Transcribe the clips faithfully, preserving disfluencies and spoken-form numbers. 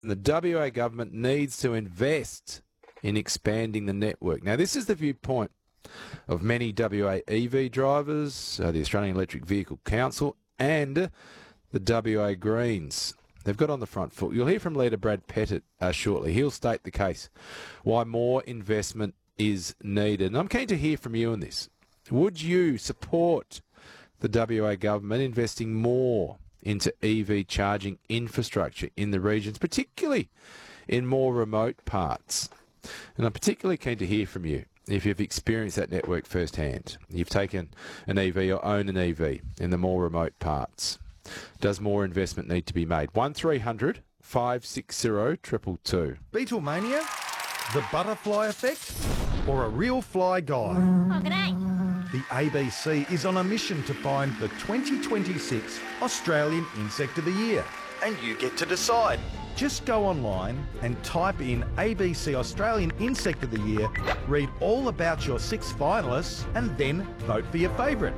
The W A government needs to invest in expanding the network. Now, this is the viewpoint of many W A E V drivers, uh, the Australian Electric Vehicle Council, and the W A Greens. They've got on the front foot. You'll hear from Leader Brad Pettit uh, shortly. He'll state the case why more investment is needed. And I'm keen to hear from you on this. Would you support the W A government investing more into E V charging infrastructure in the regions, particularly in more remote parts? And I'm particularly keen to hear from you if you've experienced that network firsthand. You've taken an E V or own an E V in the more remote parts. Does more investment need to be made? one three hundred five six zero two two two. Beatlemania? The butterfly effect? Or a real fly guy? Oh, g'day. The A B C is on a mission to find the twenty twenty-six Australian Insect of the Year. And you get to decide. Just go online and type in A B C Australian Insect of the Year, read all about your six finalists, and then vote for your favourite.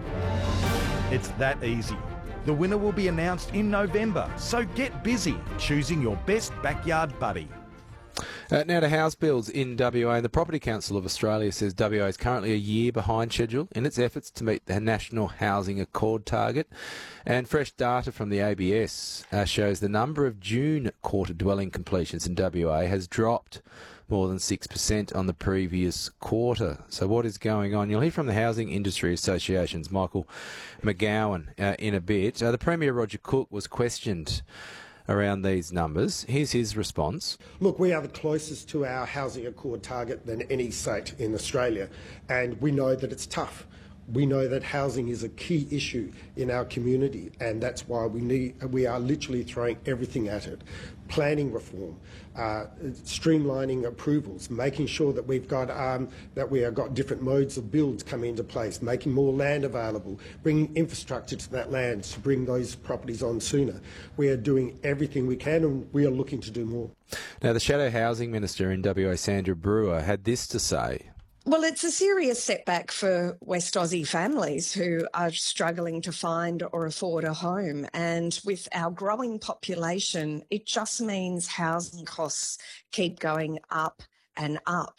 It's that easy. The winner will be announced in November, so get busy choosing your best backyard buddy. Uh, now to house builds in W A. The Property Council of Australia says W A is currently a year behind schedule in its efforts to meet the National Housing Accord target. And fresh data from the A B S uh, shows the number of June quarter dwelling completions in W A has dropped more than six percent on the previous quarter. So what is going on? You'll hear from the Housing Industry Association's Michael McGowan uh, in a bit. Uh, the Premier Roger Cook was questioned around these numbers. Here's his response. Look, we are the closest to our housing accord target than any state in Australia, and we know that it's tough. We know that housing is a key issue in our community, and that's why we need we are literally throwing everything at it. Planning reform, uh, streamlining approvals, making sure that we've got um, that we have got different modes of builds coming into place, making more land available, bringing infrastructure to that land to bring those properties on sooner. We are doing everything we can, and we are looking to do more. Now, the Shadow Housing Minister in W A, Sandra Brewer, had this to say. Well, it's a serious setback for West Aussie families who are struggling to find or afford a home. And with our growing population, it just means housing costs keep going up and up.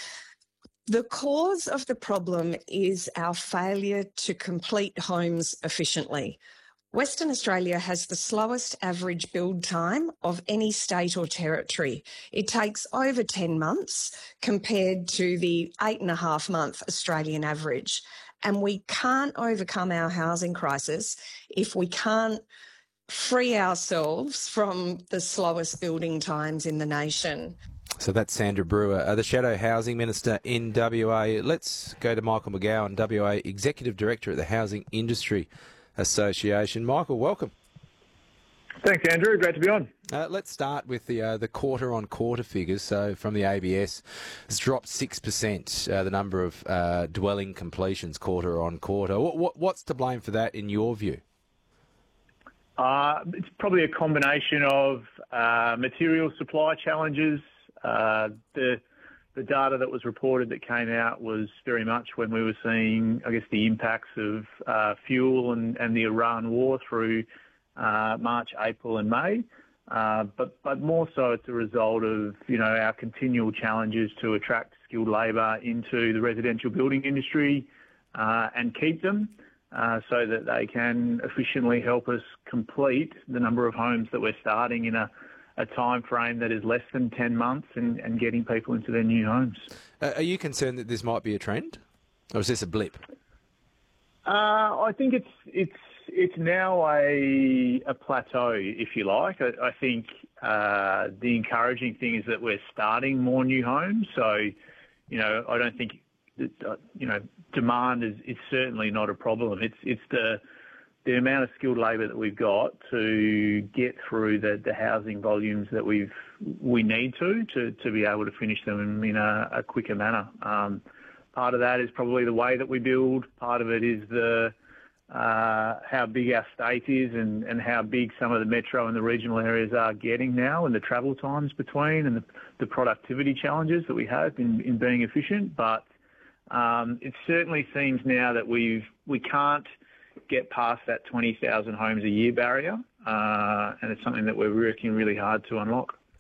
The cause of the problem is our failure to complete homes efficiently. Western Australia has the slowest average build time of any state or territory. It takes over ten months compared to the eight and a half month Australian average. And we can't overcome our housing crisis if we can't free ourselves from the slowest building times in the nation. So that's Sandra Brewer, uh, the Shadow Housing Minister in W A. Let's go to Michael McGowan, W A Executive Director at the Housing Industry Association. Michael, welcome. Thanks, Andrew. Great to be on. Uh, let's start with the uh, the quarter-on-quarter figures. So from the A B S, it's dropped six percent, uh, the number of uh, dwelling completions quarter-on-quarter. What, what, what's to blame for that in your view? Uh, it's probably a combination of uh, material supply challenges. Uh, the The data that was reported that came out was very much when we were seeing, I guess, the impacts of uh, fuel and, and the Iran war through uh, March, April and May. Uh, but, but more so it's a result of, you know, our continual challenges to attract skilled labour into the residential building industry uh, and keep them uh, so that they can efficiently help us complete the number of homes that we're starting in a a time frame that is less than ten months and, and getting people into their new homes. Uh, are you concerned that this might be a trend, or is this a blip? Uh, I think it's it's it's now a a plateau, if you like. I, I think uh, the encouraging thing is that we're starting more new homes. So, you know, I don't think that, uh, you know demand is, is certainly not a problem. It's it's the the amount of skilled labour that we've got to get through the, the housing volumes that we've we need to to, to be able to finish them in a, a quicker manner. Um, part of that is probably the way that we build. Part of it is the uh, how big our state is and, and how big some of the metro and the regional areas are getting now, and the travel times between, and the, the productivity challenges that we have in, in being efficient. But um, it certainly seems now that we've we can't get past that twenty thousand homes a year barrier, uh, and it's something that we're working really hard to unlock.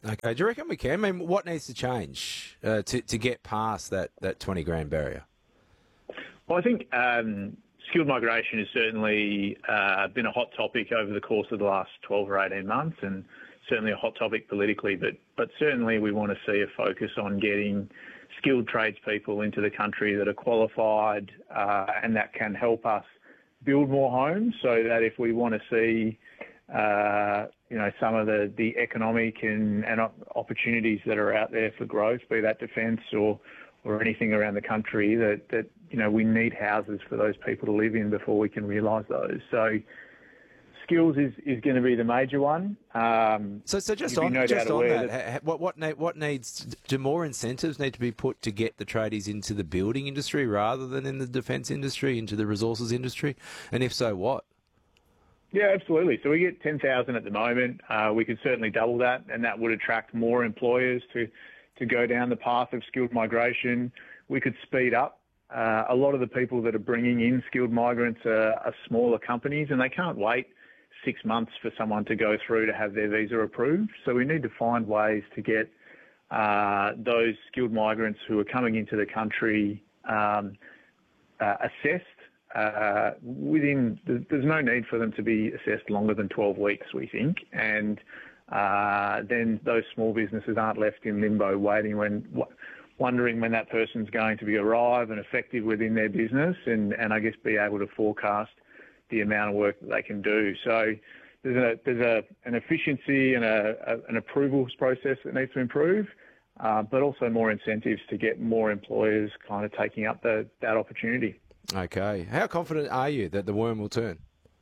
Okay, do you reckon we can? I mean, what needs to change uh, to to get past that, that twenty grand barrier? Well, I think um, skilled migration has certainly uh, been a hot topic over the course of the last twelve or eighteen months, and certainly a hot topic politically. But but certainly we want to see a focus on getting skilled tradespeople into the country that are qualified uh, and that can help us build more homes, so that if we want to see uh, you know, some of the, the economic and, and opportunities that are out there for growth, be that defence or or anything around the country, that, that you know, we need houses for those people to live in before we can realise those. So skills is, is going to be the major one. Um, so, so just on, no just on that, that, what what what needs? Do more incentives need to be put to get the tradies into the building industry rather than in the defence industry, into the resources industry? And if so, what? Yeah, absolutely. So we get ten thousand at the moment. Uh, we could certainly double that, and that would attract more employers to, to go down the path of skilled migration. We could speed up. Uh, a lot of the people that are bringing in skilled migrants are, are smaller companies, and they can't wait six months for someone to go through to have their visa approved. So we need to find ways to get uh, those skilled migrants who are coming into the country um, uh, assessed. Uh, within, there's no need for them to be assessed longer than twelve weeks, we think, and uh, then those small businesses aren't left in limbo waiting when, wondering when that person's going to be arrive and effective within their business, and, and I guess be able to forecast the amount of work that they can do. So there's a there's a an efficiency and a, a an approvals process that needs to improve, uh, but also more incentives to get more employers kind of taking up the, that opportunity. Okay. How confident are you that the worm will turn?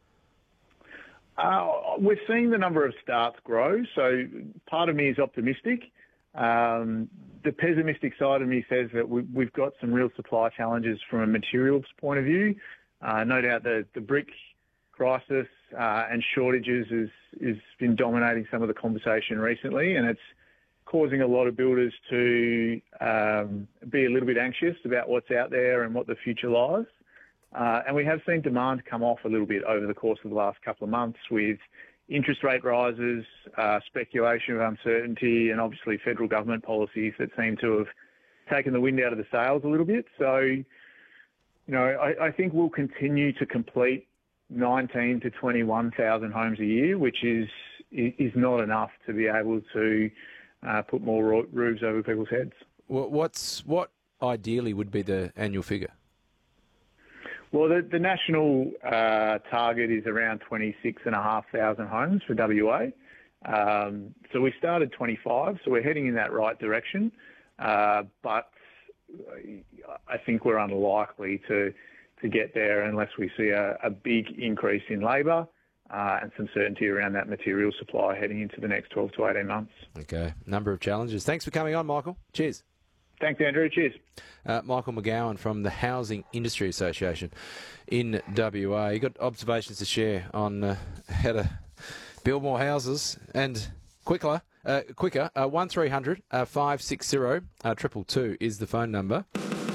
Uh, we're seeing the number of starts grow, so part of me is optimistic. Um, the pessimistic side of me says that we, we've got some real supply challenges from a materials point of view. Uh, no doubt the, the brick crisis uh, and shortages has, has been dominating some of the conversation recently, and it's causing a lot of builders to um, be a little bit anxious about what's out there and what the future lies. Uh, and we have seen demand come off a little bit over the course of the last couple of months with interest rate rises, uh, speculation of uncertainty, and obviously federal government policies that seem to have taken the wind out of the sails a little bit. So, you know, I, I think we'll continue to complete nineteen to twenty-one thousand homes a year, which is is not enough to be able to Uh, put more ro- roofs over people's heads. What's what ideally would be the annual figure? Well, the, the national uh, target is around twenty-six and a half thousand homes for W A. Um, so we started twenty-five, so we're heading in that right direction. Uh, but I think we're unlikely to to get there unless we see a, a big increase in labour. Uh, and some certainty around that material supply heading into the next twelve to eighteen months. Okay, number of challenges. Thanks for coming on, Michael. Cheers. Thanks, Andrew. Cheers. Uh, Michael McGowan from the Housing Industry Association in W A. You got observations to share on uh, how to build more houses and quicker. Uh, quicker. Uh, one three hundred five six zero triple two is the phone number.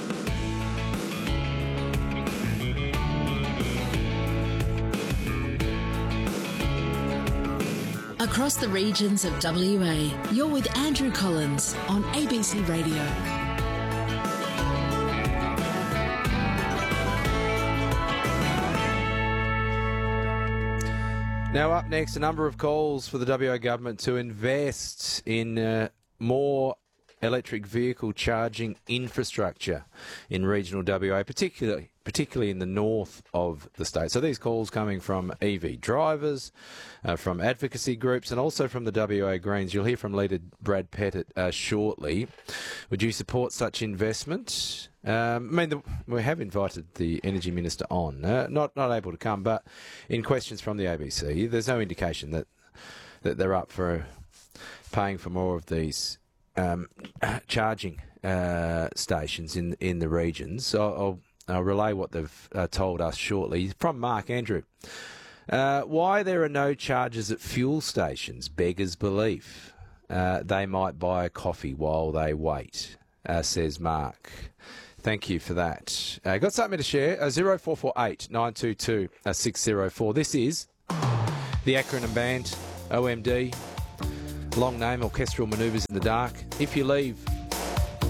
Across the regions of W A, you're with Andrew Collins on A B C Radio. Now up next, a number of calls for the W A government to invest in uh, more electric vehicle charging infrastructure in regional W A, particularly particularly in the north of the state. So these calls coming from E V drivers, uh, from advocacy groups, and also from the W A Greens. You'll hear from leader Brad Pettit uh, shortly. Would you support such investment? Um, I mean, the, we have invited the Energy Minister on, uh, not not able to come, but in questions from the A B C, there's no indication that that they're up for paying for more of these um, charging uh, stations in in the regions. So I'll I'll relay what they've uh, told us shortly. From Mark Andrew. Uh, why there are no charges at fuel stations beggars belief. Uh, they might buy a coffee while they wait, uh, says Mark. Thank you for that. Uh, got something to share? Uh, zero four four eight nine two two six zero four. This is the Acronym Band, O M D. Long name, orchestral manoeuvres in the dark. If you leave